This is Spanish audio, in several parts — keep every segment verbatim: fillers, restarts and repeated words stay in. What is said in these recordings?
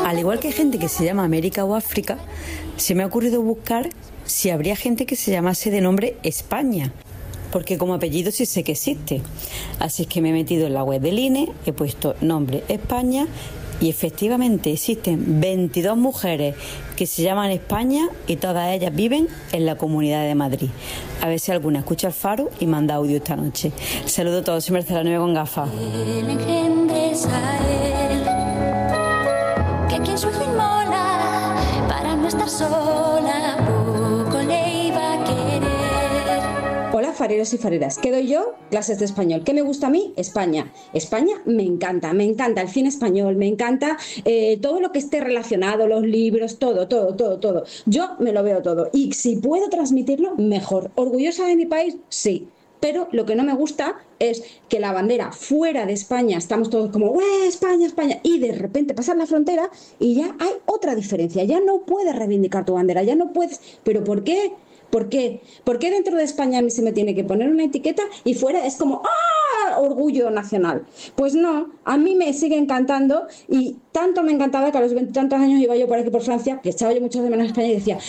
Al igual que hay gente que se llama América o África, se me ha ocurrido buscar si habría gente que se llamase de nombre España, porque como apellido sí sé que existe. Así es que me he metido en la web del I N E, he puesto nombre España y efectivamente existen veintidós mujeres que se llaman España y todas ellas viven en la Comunidad de Madrid. A ver si alguna escucha el Faro y manda audio esta noche. Saludos a todos, soy Mercedes Nueve con gafas. El engendres a él, que quien su fin mola, para no estar sola, poco le iba a querer. Hola fareros y fareras, ¿qué doy yo? Clases de español. ¿Qué me gusta a mí? España. España me encanta, me encanta el cine español, me encanta eh, todo lo que esté relacionado, los libros, todo, todo, todo, todo. Yo me lo veo todo y si puedo transmitirlo, mejor. ¿Orgullosa de mi país? Sí. Pero lo que no me gusta es que la bandera fuera de España, estamos todos como, ¡ueh, España, España! Y de repente pasas la frontera y ya hay otra diferencia. Ya no puedes reivindicar tu bandera, ya no puedes... ¿Pero por qué? ¿Por qué? ¿Por qué dentro de España a mí se me tiene que poner una etiqueta y fuera es como ¡ah! Orgullo nacional? Pues no, a mí me sigue encantando y tanto me encantaba que a los veintitantos años iba yo por aquí por Francia, que echaba yo mucho de menos a España y decía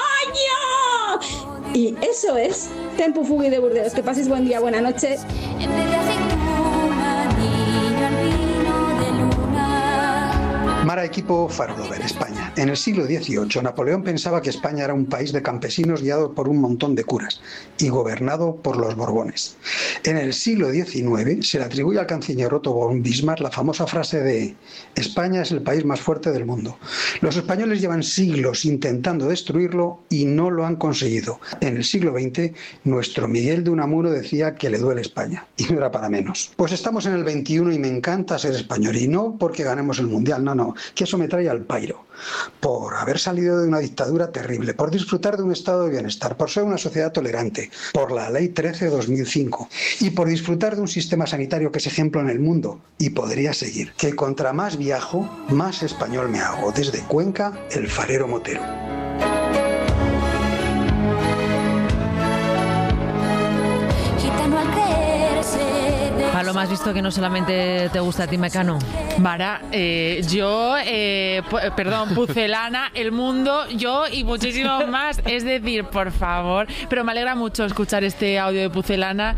¡España! Y eso es Tempo Fugui de Burdeos. Que paséis buen día, buena noche. En vez de aceituna, niño al vino de luna. Mara Equipo Farolover, España. En el siglo dieciocho, Napoleón pensaba que España era un país de campesinos guiado por un montón de curas y gobernado por los Borbones. En el siglo diecinueve se le atribuye al canciller Otto von Bismarck la famosa frase de España es el país más fuerte del mundo. Los españoles llevan siglos intentando destruirlo y no lo han conseguido. En el siglo veinte, nuestro Miguel de Unamuno decía que le duele España, y no era para menos. Pues estamos en el veintiuno y me encanta ser español, y no porque ganemos el Mundial, no, no, que eso me trae al pairo. Por haber salido de una dictadura terrible, por disfrutar de un estado de bienestar, por ser una sociedad tolerante, por la Ley trece de dos mil cinco y por disfrutar de un sistema sanitario que es ejemplo en el mundo, y podría seguir. Que contra más viajo, más español me hago. Desde Cuenca, el farero motero. Gitano al creerse de... Paloma, ¿has visto que no solamente te gusta a ti Mecano? Mara, eh, yo, eh, p- perdón, Pucelana, El Mundo, yo y muchísimos más. Es decir, por favor, pero me alegra mucho escuchar este audio de Pucelana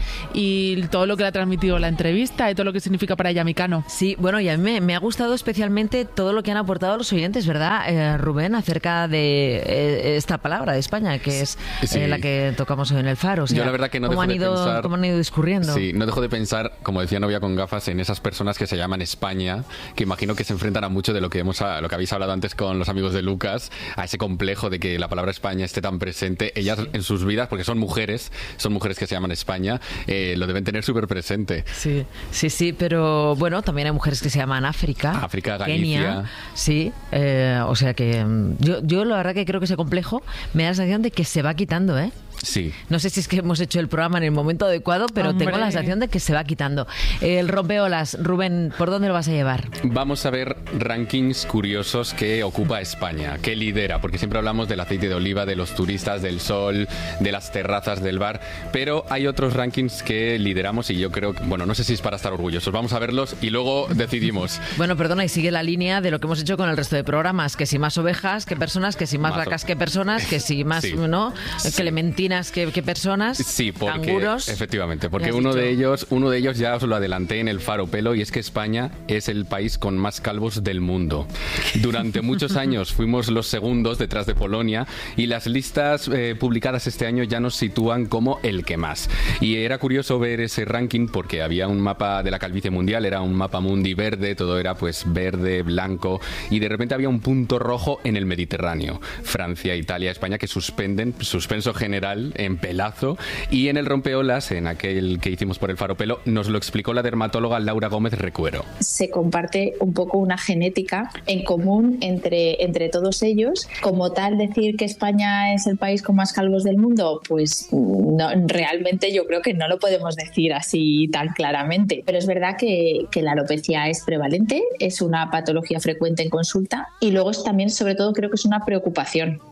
y todo lo que le ha transmitido la entrevista y todo lo que significa para ella Mecano. Sí, bueno, y a mí me, me ha gustado especialmente todo lo que han aportado los oyentes, ¿verdad, eh, Rubén? Acerca de eh, esta palabra de España, que es Sí. eh, la que tocamos hoy en el Faro. O sea, Yo la verdad que no ¿cómo dejo han de ido, pensar... ¿Cómo han ido discurriendo? Sí, no dejo de pensar, como decía Novia con gafas, en esas personas que se llaman España, que imagino que se enfrentan a mucho de lo que hemos a, lo que habéis hablado antes con los amigos de Lucas, a ese complejo de que la palabra España esté tan presente. Ellas en sus vidas, porque son mujeres, son mujeres que se llaman España, eh, lo deben tener súper presente. Sí, sí, sí, pero bueno, también hay mujeres que se llaman África, África, Galicia. Kenia, sí, eh, o sea que mm, yo, yo la verdad que creo que ese complejo me da la sensación de que se va quitando, ¿eh? Sí. No sé si es que hemos hecho el programa en el momento adecuado, pero Hombre. tengo la sensación de que se va quitando. El rompeolas, Rubén, ¿por dónde lo vas a llevar? Vamos a ver rankings curiosos que ocupa España, que lidera, porque siempre hablamos del aceite de oliva, de los turistas, del sol, de las terrazas del bar, pero hay otros rankings que lideramos y yo creo que, bueno, no sé si es para estar orgullosos, vamos a verlos y luego decidimos. Bueno, perdona, y sigue la línea de lo que hemos hecho con el resto de programas, que si más ovejas que personas, que si más, Más o- vacas que personas, que si más, Sí. ¿no? Sí. Clementinas que, que personas, Sí, porque canguros. efectivamente, porque ¿Me has uno dicho? de ellos, uno de ellos ya os lo adelanté en el Faro Pelo, y es que España es el país con más calvos del mundo. Durante muchos años fuimos los segundos detrás de Polonia y las listas eh, publicadas este año ya nos sitúan como el que más. Y era curioso ver ese ranking porque había un mapa de la calvicie mundial, era un mapa mundi verde, todo era pues verde, blanco, y de repente había un punto rojo en el Mediterráneo. Francia, Italia, España que suspenden, suspenso general en pelazo, y en el rompeolas, en aquel que hicimos por el Faro Pelo, nos lo explicó la dermatóloga Laura Gómez Recuero. Se comparte un poco una genética en común entre, entre todos ellos. Como tal, decir que España es el país con más calvos del mundo, pues no, realmente yo creo que no lo podemos decir así tan claramente. Pero es verdad que, que la alopecia es prevalente, es una patología frecuente en consulta, y luego es también, sobre todo, creo que es una preocupación.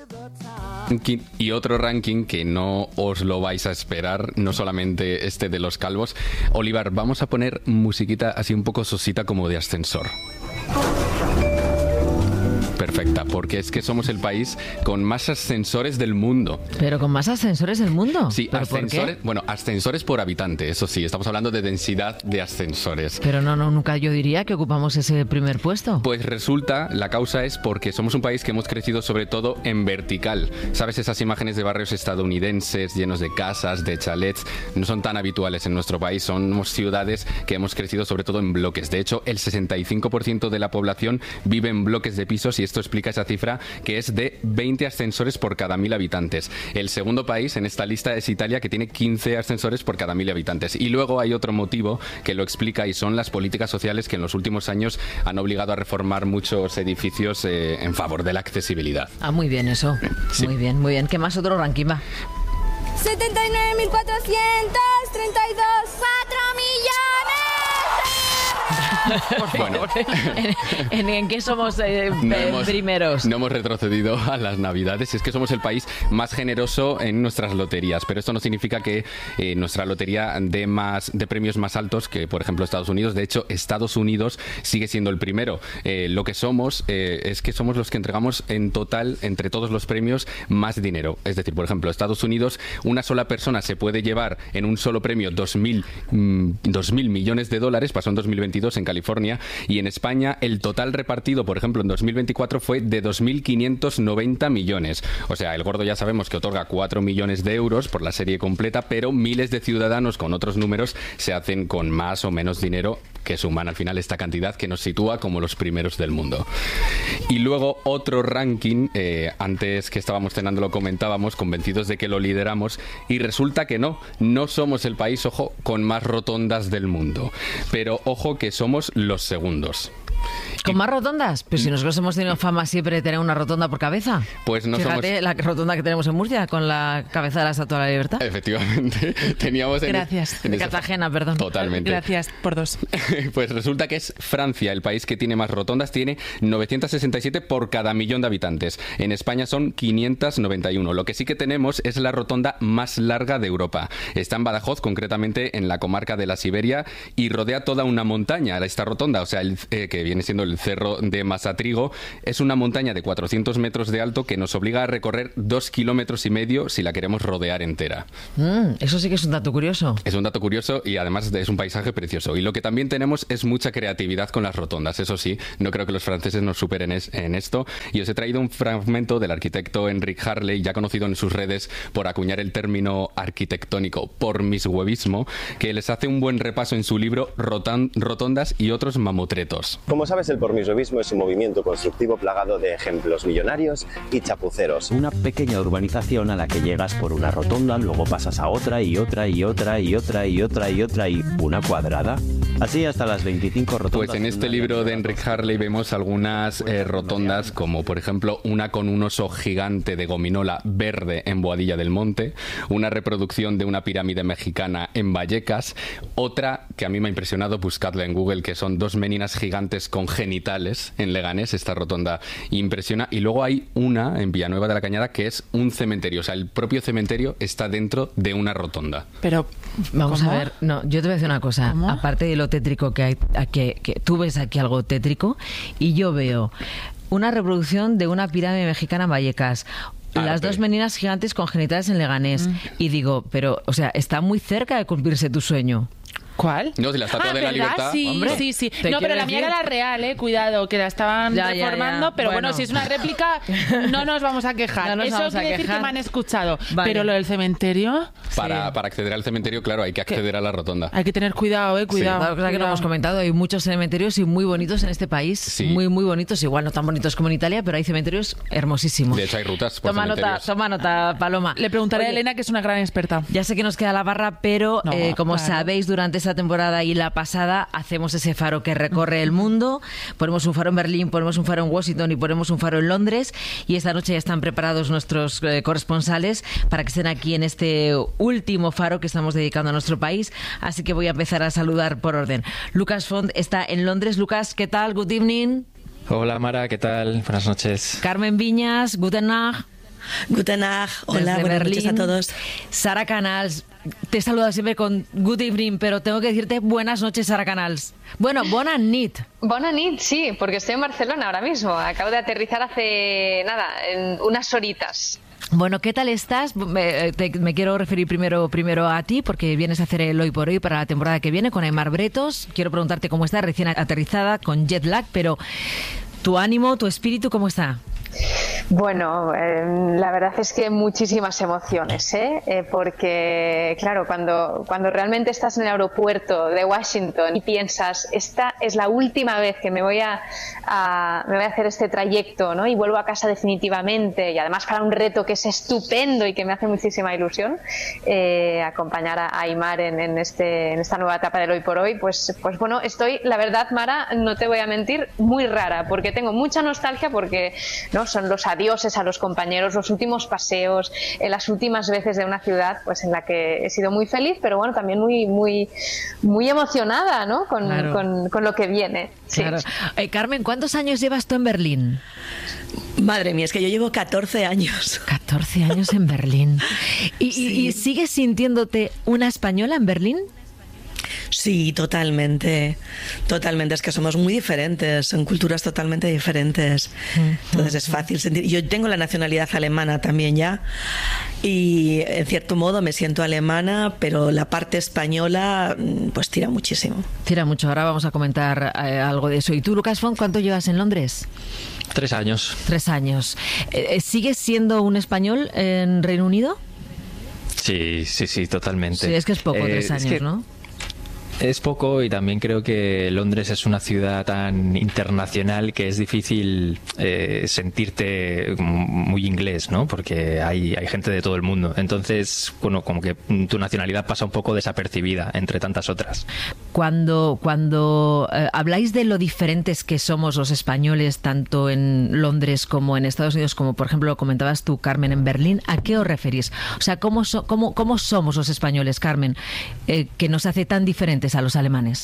Y otro ranking que no os lo vais a esperar, no solamente este de los calvos. Olivar, vamos a poner musiquita así un poco sosita como de ascensor. perfecta, porque es que somos el país con más ascensores del mundo. ¿Pero con más ascensores del mundo? Sí, ¿Pero ascensores, por qué? bueno, ascensores por habitante, eso sí, estamos hablando de densidad de ascensores. Pero no, no, nunca yo diría que ocupamos ese primer puesto. Pues resulta, la causa es porque somos un país que hemos crecido sobre todo en vertical. ¿Sabes? Esas imágenes de barrios estadounidenses llenos de casas, de chalets, no son tan habituales en nuestro país. Somos ciudades que hemos crecido sobre todo en bloques. De hecho, el sesenta y cinco por ciento de la población vive en bloques de pisos y esto explica esa cifra que es de veinte ascensores por cada mil habitantes. El segundo país en esta lista es Italia, que tiene quince ascensores por cada mil habitantes. Y luego hay otro motivo que lo explica y son las políticas sociales que en los últimos años han obligado a reformar muchos edificios eh, en favor de la accesibilidad. Ah, muy bien eso. Sí. Muy bien, muy bien. ¿Qué más otro ranking va? setenta y nueve mil cuatrocientos treinta y dos, cuatro millones. Por favor. ¿En, en, ¿En qué somos eh, No eh, hemos, primeros? no hemos retrocedido a las Navidades. Es que somos el país más generoso en nuestras loterías, pero esto no significa que eh, nuestra lotería dé más de premios más altos que, por ejemplo, Estados Unidos. De hecho, Estados Unidos sigue siendo el primero. Eh, lo que somos eh, es que somos los que entregamos en total, entre todos los premios, más dinero. Es decir, por ejemplo, Estados Unidos, una sola persona se puede llevar en un solo premio dos mil millones de dólares. Pasó en dos mil veintidós en California, y en España el total repartido, por ejemplo, en dos mil veinticuatro fue de dos mil quinientos noventa millones. O sea, el Gordo ya sabemos que otorga cuatro millones de euros por la serie completa, pero miles de ciudadanos con otros números se hacen con más o menos dinero, que suman al final esta cantidad que nos sitúa como los primeros del mundo. Y luego otro ranking, eh, antes que estábamos cenando lo comentábamos, convencidos de que lo lideramos, y resulta que no, no somos el país, ojo, con más rotondas del mundo. Pero ojo que somos los segundos. ¿Con más rotondas? Pues si nosotros hemos tenido fama siempre de tener una rotonda por cabeza. Pues no Fíjate somos... la rotonda que tenemos en Murcia con la cabeza de la Estatua de la Libertad. Efectivamente. Teníamos en Gracias. en De esa- Cartagena, perdón. Totalmente. Gracias por dos. Pues resulta que es Francia el país que tiene más rotondas, tiene novecientos sesenta y siete por cada millón de habitantes. En España son quinientos noventa y uno. Lo que sí que tenemos es la rotonda más larga de Europa. Está en Badajoz, concretamente en la comarca de la Siberia, y rodea toda una montaña esta rotonda, o sea, el, eh, que viene siendo el cerro de Masatrigo. Es una montaña de cuatrocientos metros de alto que nos obliga a recorrer dos kilómetros y medio si la queremos rodear entera. Mm, eso sí que es un dato curioso. Es un dato curioso y además es un paisaje precioso. Y lo que también tenemos es mucha creatividad con las rotondas. Eso sí, no creo que los franceses nos superen es, en esto. Y os he traído un fragmento del arquitecto Henrik Harley, ya conocido en sus redes por acuñar el término arquitectónico pormishuevismo, que les hace un buen repaso en su libro Rotan- Rotondas y otros mamotretos. Como sabes, el pormishuevismo es un movimiento constructivo plagado de ejemplos millonarios y chapuceros. Una pequeña urbanización a la que llegas por una rotonda, luego pasas a otra y otra y otra y otra y otra y otra y una cuadrada. Así hasta las veinticinco rotondas. Pues en este libro de Henrik Harley vemos algunas eh, rotondas, como por ejemplo una con un oso gigante de gominola verde en Boadilla del Monte, una reproducción de una pirámide mexicana en Vallecas, otra que a mí me ha impresionado, buscadla en Google, que son dos meninas gigantes con genitales en Leganés. Esta rotonda impresiona. Y luego hay una en Villanueva de la Cañada que es un cementerio, o sea, el propio cementerio está dentro de una rotonda. Pero Vamos ¿cómo? a ver, no, yo te voy a decir una cosa. ¿Cómo? Aparte de lo tétrico que hay, a que, que tú ves aquí algo tétrico, y yo veo una reproducción de una pirámide mexicana en Vallecas, Arte. las dos meninas gigantes con genitales en Leganés, Mm. y digo, pero, o sea, está muy cerca de cumplirse tu sueño. ¿Cuál? No, si la Estatua ah, de la ¿verdad? Libertad... Sí, Hombre, sí, sí. te No, pero quiero la mía decir- era la real, eh. Cuidado, que la estaban Ya, ya, reformando. ya. Pero bueno. Bueno. si es una réplica, no nos vamos a quejar. No nos Eso vamos a quiere decir quejar. que me han escuchado. Vale. Pero lo del cementerio, Para, Sí. para acceder al cementerio, claro, hay que acceder a la rotonda. hay que tener cuidado, eh. Cuidado. La cosa que no cuidado. hemos comentado, hay muchos cementerios y muy bonitos en este país, Sí. muy muy bonitos, igual no tan bonitos como en Italia, pero hay cementerios hermosísimos. De hecho, hay rutas por Toma nota, cementerios. toma nota, Paloma. Le preguntaré Oye, a Elena, que es una gran experta. Ya sé que nos queda la barra, pero No, eh, como claro. sabéis, durante esta temporada y la pasada hacemos ese faro que recorre el mundo. Ponemos un faro en Berlín, ponemos un faro en Washington y ponemos un faro en Londres. Y esta noche ya están preparados nuestros eh, corresponsales para que estén aquí en este último faro que estamos dedicando a nuestro país. Así que voy a empezar a saludar por orden. Lucas Font está en Londres. Lucas, ¿qué tal? Good evening. Hola Mara, ¿qué tal? Buenas noches. Carmen Viñas, Guten Nacht. Guten Nacht, hola, Desde buenas Berlín. noches a todos. Sara Canals, te he saludado siempre con good evening, pero tengo que decirte buenas noches, Sara Canals. Bueno, bona nit. Bona nit, sí, porque estoy en Barcelona ahora mismo. Acabo de aterrizar hace, nada, en unas horitas. Bueno, ¿qué tal estás? Me, te, me quiero referir primero, primero a ti, porque vienes a hacer el Hoy por Hoy para la temporada que viene con Aimar Bretos. Quiero preguntarte cómo estás, recién aterrizada, con jet lag, pero tu ánimo, tu espíritu, ¿cómo está? Bueno, eh, la verdad es que muchísimas emociones, ¿eh? Eh, porque claro, cuando, cuando realmente estás en el aeropuerto de Washington y piensas, esta es la última vez que me voy a, a, me voy a hacer este trayecto, ¿no? Y vuelvo a casa definitivamente, y además para un reto que es estupendo y que me hace muchísima ilusión, eh, acompañar a Aimar en, en, este, en esta nueva etapa del Hoy por Hoy, pues, pues bueno, estoy, la verdad, Mara, no te voy a mentir, muy rara, porque tengo mucha nostalgia, porque no son los adioses a los compañeros, los últimos paseos, eh, las últimas veces de una ciudad pues en la que he sido muy feliz, pero bueno, también muy muy muy emocionada, ¿no? Con, claro. con, con lo que viene. Sí. Claro. Eh, Carmen, ¿cuántos años llevas tú en Berlín? Madre mía, es que yo llevo catorce años. catorce años en Berlín. ¿Y, sí. y, y sigues sintiéndote una española en Berlín? Sí, totalmente, totalmente. Es que somos muy diferentes, son culturas totalmente diferentes. Entonces es fácil sentir. Yo tengo la nacionalidad alemana también ya, y en cierto modo me siento alemana, pero la parte española pues tira muchísimo. Tira mucho. Ahora vamos a comentar eh, algo de eso. ¿Y tú, Lucas Font, cuánto llevas en Londres? Tres años. Tres años. Eh, ¿Sigues siendo un español en Reino Unido? Sí, sí, sí, totalmente. Sí, es que es poco, eh, tres años, es que... ¿no? Es poco, y también creo que Londres es una ciudad tan internacional que es difícil eh, sentirte muy inglés, ¿no? Porque hay, hay gente de todo el mundo. Entonces, bueno, como que tu nacionalidad pasa un poco desapercibida entre tantas otras. Cuando, cuando eh, habláis de lo diferentes que somos los españoles, tanto en Londres como en Estados Unidos, como por ejemplo lo comentabas tú, Carmen, en Berlín, ¿a qué os referís? O sea, ¿cómo, so, cómo, cómo somos los españoles, Carmen, eh, que nos hace tan diferentes a los alemanes?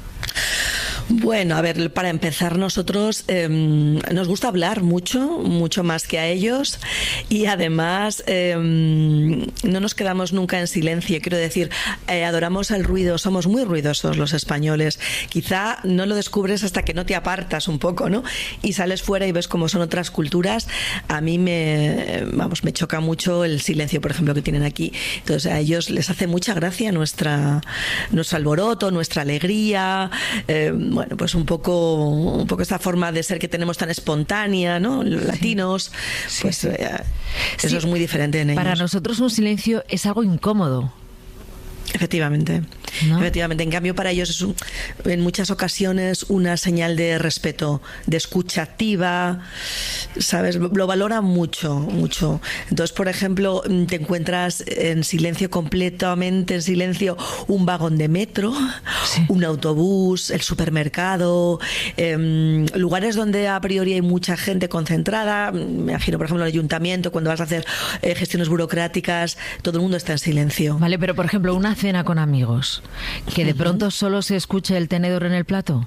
Bueno, a ver, para empezar, nosotros eh, nos gusta hablar mucho, mucho más que a ellos, y además eh, no nos quedamos nunca en silencio. Quiero decir, eh, adoramos el ruido, somos muy ruidosos los españoles. Quizá no lo descubres hasta que no te apartas un poco, ¿no? Y sales fuera y ves cómo son otras culturas. A mí me, vamos, me choca mucho el silencio, por ejemplo, que tienen aquí. Entonces a ellos les hace mucha gracia nuestra, nuestro alboroto, nuestra alegría. Eh, Bueno, pues un poco, un poco esta forma de ser que tenemos tan espontánea, ¿no? Los latinos, sí, pues sí. Eh, eso sí, es muy diferente en ellos. Para nosotros un silencio es algo incómodo. Efectivamente, ¿no? Efectivamente. En cambio, para ellos es un, en muchas ocasiones una señal de respeto, de escucha activa, ¿sabes? Lo valoran mucho, mucho. Entonces, por ejemplo, te encuentras en silencio, completamente en silencio, un vagón de metro, sí. un autobús, el supermercado, eh, lugares donde a priori hay mucha gente concentrada. Me imagino, por ejemplo, el ayuntamiento, cuando vas a hacer eh, gestiones burocráticas, todo el mundo está en silencio. Vale, pero por ejemplo, una cena con amigos, que de pronto solo se escuche el tenedor en el plato.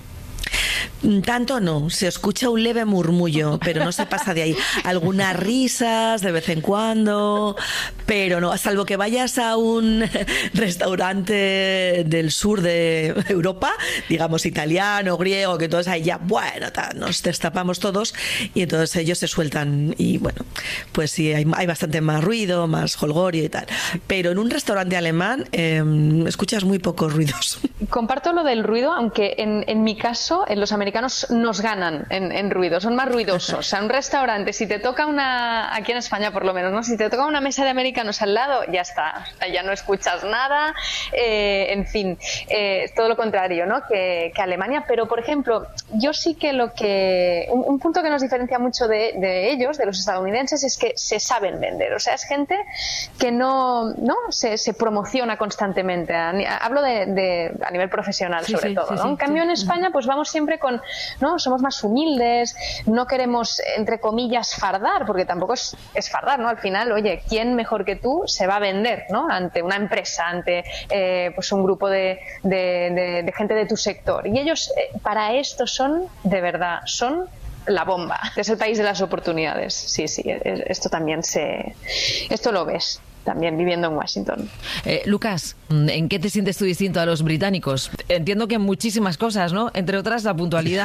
Tanto no, se escucha un leve murmullo, pero no se pasa de ahí. Algunas risas de vez en cuando, pero no, salvo que vayas a un restaurante del sur de Europa, digamos italiano, griego, que entonces ahí ya, bueno, nos destapamos todos y entonces ellos se sueltan y bueno, pues sí, hay, hay bastante más ruido, más jolgorio y tal. Pero en un restaurante alemán eh, escuchas muy pocos ruidos. Comparto lo del ruido, aunque en, en mi caso, en los americanos nos ganan en, en ruido, son más ruidosos. O sea, un restaurante, si te toca una, aquí en España por lo menos, ¿no? Si te toca una mesa de americanos al lado, ya está, ya no escuchas nada, eh, en fin, eh, todo lo contrario, ¿no? Que, que Alemania. Pero, por ejemplo, yo sí que lo que, un, un punto que nos diferencia mucho de, de ellos, de los estadounidenses, es que se saben vender. O sea, es gente que no, no se, se promociona constantemente. Hablo de, de a nivel profesional, sí, sobre sí, todo, sí, ¿no? Sí, en cambio, sí. En España, pues vamos siempre con, ¿no? Somos más humildes, no queremos, entre comillas, fardar, porque tampoco es, es fardar, ¿no? Al final, oye, ¿quién mejor que tú se va a vender, ¿no? Ante una empresa, ante eh, pues un grupo de, de, de, de gente de tu sector. Y ellos, eh, para esto son, de verdad, son la bomba. Es el país de las oportunidades. Sí, sí, esto también se... Esto lo ves. también viviendo en Washington. Eh, Lucas, ¿en qué te sientes tú distinto a los británicos? Entiendo que en muchísimas cosas, ¿no? Entre otras, la puntualidad.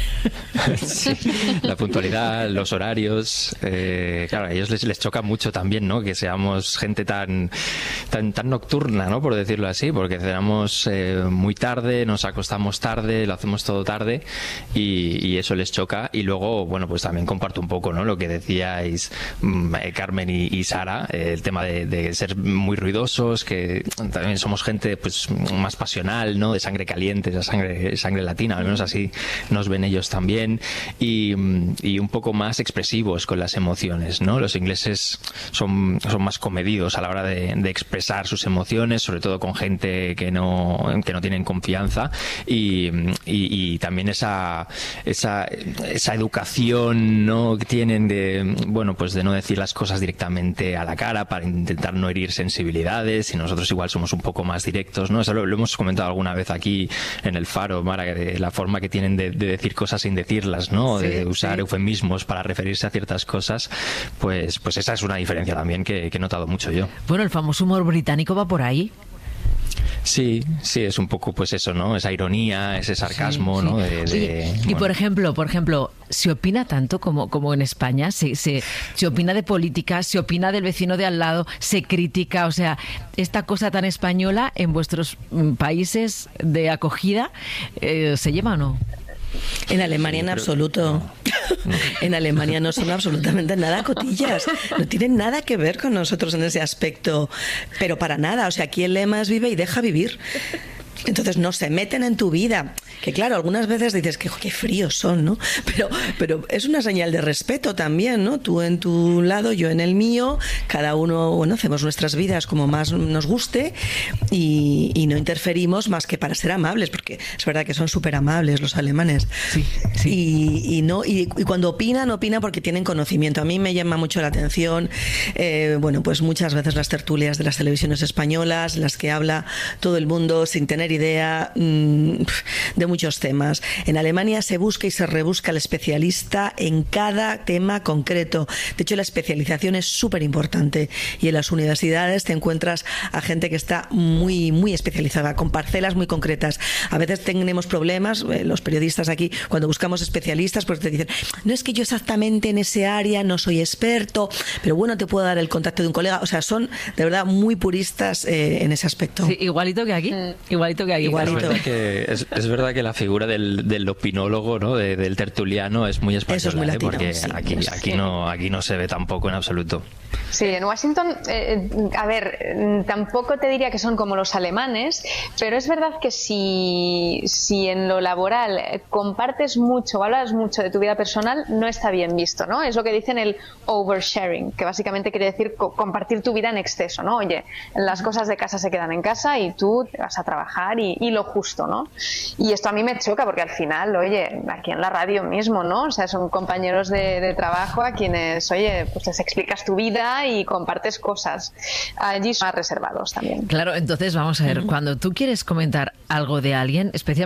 Sí, la puntualidad, los horarios, eh, claro, a ellos les, les choca mucho también, ¿no? Que seamos gente tan tan, tan nocturna, ¿no? Por decirlo así, porque cenamos eh, muy tarde, nos acostamos tarde, lo hacemos todo tarde y, y eso les choca. Y luego, bueno, pues también comparto un poco, ¿no? Lo que decíais mm, Carmen y, y Sara, eh, el tema de, de ser muy ruidosos, que también somos gente pues más pasional, ¿no? De sangre caliente, de sangre, sangre latina, al menos así nos ven ellos también, y, y un poco más expresivos con las emociones, ¿no? Los ingleses son, son más comedidos a la hora de, de expresar sus emociones, sobre todo con gente que no, que no tienen confianza, y, y, y también esa, esa, esa educación, ¿no? Que tienen de, bueno, pues de no decir las cosas directamente a la cara para intentar no herir sensibilidades, y nosotros igual somos un poco más directos, ¿no? Eso lo, lo hemos comentado alguna vez aquí en el Faro, Mara, de la forma que tienen de, de decir cosas sin decirlas, ¿no? Sí, de usar sí. eufemismos para referirse a ciertas cosas, pues, pues esa es una diferencia también que, que he notado mucho yo. Bueno, el famoso humor británico va por ahí. Sí, sí, es un poco pues eso, ¿no? Esa ironía, ese sarcasmo, sí, sí. ¿no? De, de, y, bueno. y por ejemplo, por ejemplo, ¿se opina tanto como, como en España? ¿Se, se, se opina de política? ¿Se opina del vecino de al lado? ¿Se critica? O sea, esta cosa tan española en vuestros países de acogida, eh, ¿se lleva o no? En Alemania en absoluto. En Alemania no son absolutamente nada cotillas. No tienen nada que ver con nosotros en ese aspecto. Pero para nada. O sea, aquí el lema es vive y deja vivir. Entonces no se meten en tu vida. Que claro, algunas veces dices que qué fríos son, ¿no? Pero, pero es una señal de respeto también, ¿no? Tú en tu lado, yo en el mío, cada uno, bueno, hacemos nuestras vidas como más nos guste y, y no interferimos más que para ser amables, porque es verdad que son súper amables los alemanes. Sí, sí. Y, y, no, y, y cuando opinan, opinan porque tienen conocimiento. A mí me llama mucho la atención, eh, bueno, pues muchas veces las tertulias de las televisiones españolas, las que habla todo el mundo sin tener idea mmm, de muchos temas. En Alemania se busca y se rebusca el especialista en cada tema concreto. De hecho, la especialización es súper importante y en las universidades te encuentras a gente que está muy, muy especializada, con parcelas muy concretas. A veces tenemos problemas, eh, los periodistas aquí, cuando buscamos especialistas, pues te dicen, no es que yo exactamente en ese área no soy experto, pero bueno, te puedo dar el contacto de un colega. O sea, son de verdad muy puristas eh, en ese aspecto. Sí, igualito que aquí, igualito que aquí. Igualito. Es verdad que, es, es verdad que la figura del, del opinólogo, ¿no? De, del tertuliano es muy española, es muy latino, ¿eh? Porque sí, aquí, aquí, no, aquí no se ve tampoco en absoluto. Sí, en Washington, eh, a ver, tampoco te diría que son como los alemanes, pero es verdad que si, si en lo laboral compartes mucho o hablas mucho de tu vida personal, no está bien visto, ¿no? Es lo que dicen el oversharing, que básicamente quiere decir co- compartir tu vida en exceso, ¿no? Oye, las cosas de casa se quedan en casa y tú te vas a trabajar y, y lo justo, ¿no? Y esto a mí me choca porque al final, oye, aquí en la radio mismo, ¿no? O sea, son compañeros de, de trabajo a quienes, oye, pues les explicas tu vida y compartes cosas. Allí son más reservados también. Claro, entonces vamos a ver, uh-huh. cuando tú quieres comentar algo de alguien, especialmente